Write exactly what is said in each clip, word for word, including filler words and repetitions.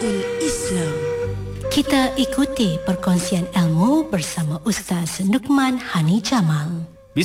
Nidaul Islam. Kita ikuti perkongsian ilmu bersama Ustaz Nukman Hani Jamal.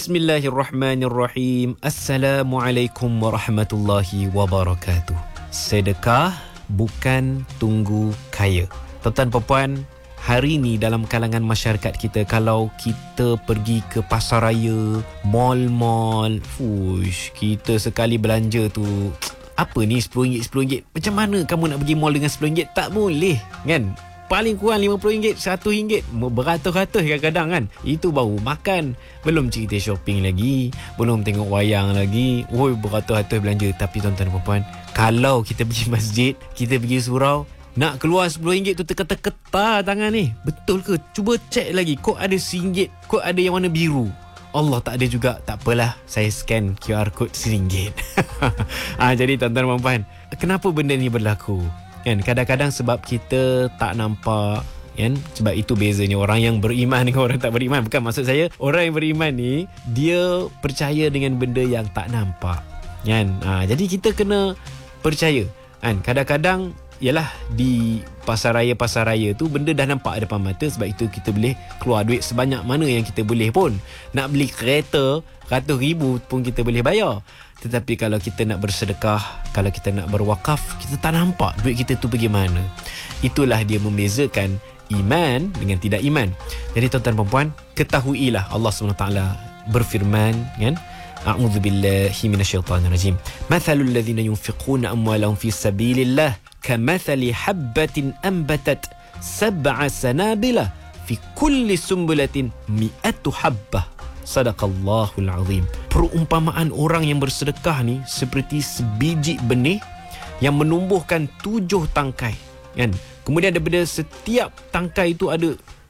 Bismillahirrahmanirrahim. Assalamualaikum warahmatullahi wabarakatuh. Sedekah bukan tunggu kaya. Tuan-tuan puan, hari ni dalam kalangan masyarakat kita, kalau kita pergi ke pasar raya, mall-mall, fush, kita sekali belanja tu, apa ni sepuluh ringgit, sepuluh ringgit. Macam mana kamu nak pergi mall dengan sepuluh ringgit? Tak boleh, kan? Paling kurang lima puluh ringgit, seratus ringgit, beratus-ratus kadang-kadang kan. Itu baru makan. Belum cerita shopping lagi, belum tengok wayang lagi. Oi, beratus-ratus belanja. Tapi tuan-tuan dan puan, kalau kita pergi masjid, kita pergi surau, nak keluar sepuluh ringgit tu terketar-ketar tangan ni. Betul ke? Cuba cek lagi. Kok ada RM satu, kok ada yang warna biru. Allah, tak ada juga. Tak apalah, saya scan Q R code RM satu. ha, Jadi tuan-tuan dan puan, kenapa benda ni berlaku? Kan, kadang-kadang sebab kita tak nampak, kan? Sebab itu bezanya orang yang beriman dengan orang tak beriman. Bukan maksud saya, orang yang beriman ni, dia percaya dengan benda yang tak nampak, kan? Ha, jadi kita kena percaya, kan? Kadang-kadang ialah di pasar raya-pasar raya tu benda dah nampak depan mata. Sebab itu kita boleh keluar duit sebanyak mana yang kita boleh pun. Nak beli kereta ratus ribu pun kita boleh bayar. Tetapi kalau kita nak bersedekah, kalau kita nak berwakaf, kita tak nampak duit kita tu pergi mana. Itulah dia membezakan iman dengan tidak iman. Jadi tuan-tuan dan puan, ketahuilah Allah subhanahu wa taala berfirman, kan? A'udzu billahi minasyaitanir rajim. Mathalul ladzina yunfiquna amwalahum fi sabilillah kamathali habbatin anbatat sab'a sanabila fi kulli sumbulatin mi'atu habbah. Sadaqallahul azim. Perumpamaan orang yang bersedekah ni seperti sebiji benih yang menumbuhkan tujuh tangkai, kan? Kemudian daripada setiap tangkai itu ada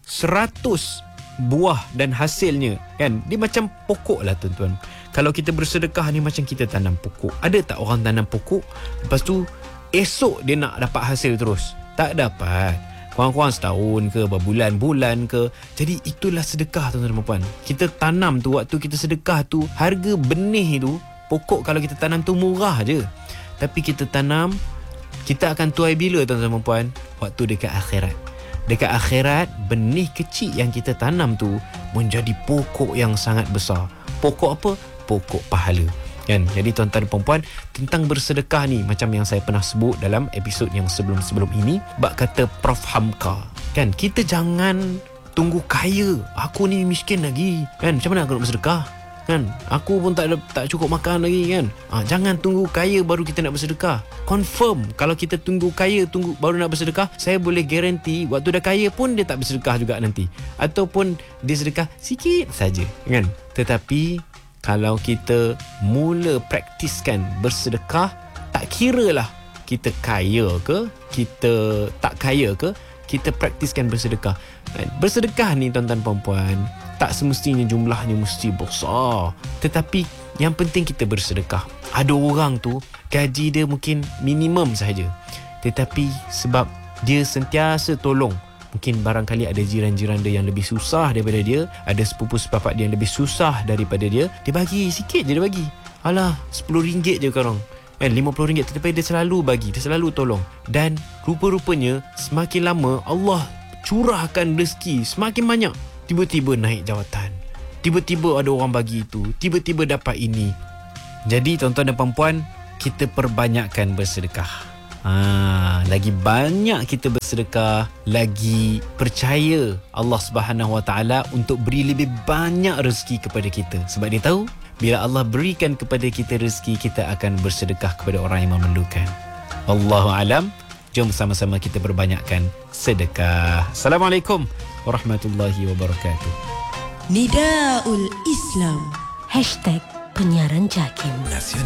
seratus buah dan hasilnya, kan? Dia macam pokok lah tuan-tuan. Kalau kita bersedekah ni macam kita tanam pokok. Ada tak orang tanam pokok, lepas tu esok dia nak dapat hasil terus? Tak dapat. Kurang-kurang setahun ke, berbulan-bulan ke. Jadi itulah sedekah tuan-tuan dan puan. Kita tanam tu, waktu kita sedekah tu, harga benih tu, pokok kalau kita tanam tu murah je. Tapi kita tanam, kita akan tuai bila tuan-tuan dan puan? Waktu dekat akhirat. Dekat akhirat, benih kecil yang kita tanam tu menjadi pokok yang sangat besar. Pokok apa? Pokok pahala, kan? Jadi tuan-tuan dan puan, tentang bersedekah ni, macam yang saya pernah sebut dalam episod yang sebelum-sebelum ini, bab kata Prof Hamka, kan? Kita jangan tunggu kaya. Aku ni miskin lagi, kan? Macam mana aku nak bersedekah, kan? Aku pun tak ada, tak cukup makan lagi, kan? Ha, jangan tunggu kaya baru kita nak bersedekah. Confirm, kalau kita tunggu kaya tunggu baru nak bersedekah, saya boleh garanti waktu dah kaya pun dia tak bersedekah juga nanti. Ataupun dia sedekah sikit saja, kan? Tetapi kalau kita mula praktiskan bersedekah, tak kiralah kita kaya ke, kita tak kaya ke, kita praktiskan bersedekah. Bersedekah ni tuan-tuan puan-puan, tak semestinya jumlahnya mesti besar. Tetapi yang penting kita bersedekah. Ada orang tu gaji dia mungkin minimum sahaja, tetapi sebab dia sentiasa tolong, mungkin barangkali ada jiran-jiran dia yang lebih susah daripada dia, ada sepupu-sepapak dia yang lebih susah daripada dia, dia bagi sikit je, dia bagi. Alah, sepuluh ringgit je korang, kan, lima puluh ringgit, tetapi dia selalu bagi, dia selalu tolong. Dan rupa-rupanya semakin lama Allah curahkan rezeki semakin banyak. Tiba-tiba naik jawatan, tiba-tiba ada orang bagi itu, tiba-tiba dapat ini. Jadi tuan-tuan dan puan-puan, kita perbanyakkan bersedekah. Ha, lagi banyak kita bersedekah, lagi percaya Allah Subhanahu Wa Taala untuk beri lebih banyak rezeki kepada kita. Sebab dia tahu, bila Allah berikan kepada kita rezeki, kita akan bersedekah kepada orang yang memerlukan. Wallahu alam. Jom sama-sama kita perbanyakkan sedekah. Assalamualaikum warahmatullahi wabarakatuh. Nidaul Islam. Hashtag penyiaran JAKIM.